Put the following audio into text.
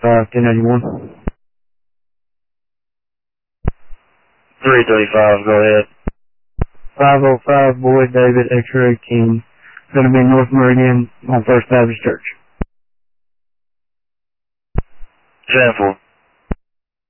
1081. 335, go ahead. 505 Boyd David X-Ray King. Going to be North Meridian on First Baptist Church. 10-4.